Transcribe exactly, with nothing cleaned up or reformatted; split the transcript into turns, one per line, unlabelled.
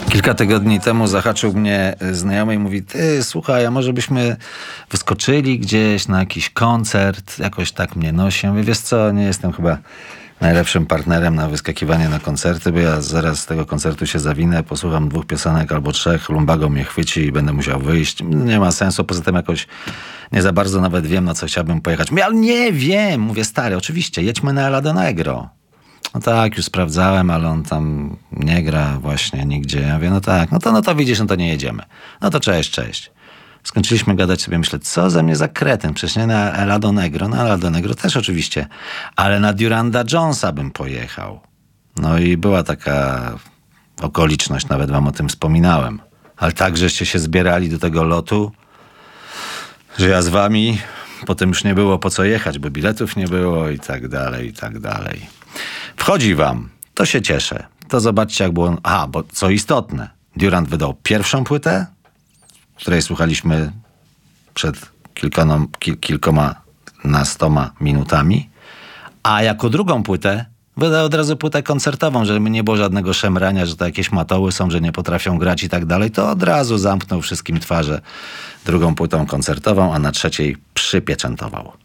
Kilka tygodni temu zahaczył mnie znajomy i mówi: ty, słuchaj, a może byśmy wyskoczyli gdzieś na jakiś koncert? Jakoś tak mnie nosi. Ja mówię: wiesz co, nie jestem chyba najlepszym partnerem na wyskakiwanie na koncerty, bo ja zaraz z tego koncertu się zawinę, posłucham dwóch piosenek albo trzech, lumbago mnie chwyci i będę musiał wyjść. Nie ma sensu, poza tym jakoś nie za bardzo nawet wiem, na co chciałbym pojechać. Mówię: ale nie wiem. Mówię: stary, oczywiście, jedźmy na Elado Negro. No tak, już sprawdzałem, ale on tam nie gra właśnie nigdzie. Ja mówię: no tak, no to, no to widzisz, no to nie jedziemy. No to cześć, cześć. Skończyliśmy gadać, sobie myślę, co ze mnie za kretyn? Przecież nie na Elado Negro. Na Elado Negro też oczywiście, ale na Duranda Jonesa bym pojechał. No i była taka okoliczność, nawet wam o tym wspominałem. Ale tak, żeście się zbierali do tego lotu, że ja z wami, potem już nie było po co jechać, bo biletów nie było i tak dalej, i tak dalej. Wchodzi wam, to się cieszę. To zobaczcie, jak było. Aha, bo co istotne, Durand wydał pierwszą płytę, której słuchaliśmy przed kilkoma, kil, kilkoma nastoma minutami, a jako drugą płytę wydał od razu płytę koncertową, żeby nie było żadnego szemrania, że to jakieś matoły są, że nie potrafią grać i tak dalej. To od razu zamknął wszystkim twarze drugą płytą koncertową, a na trzeciej przypieczętował.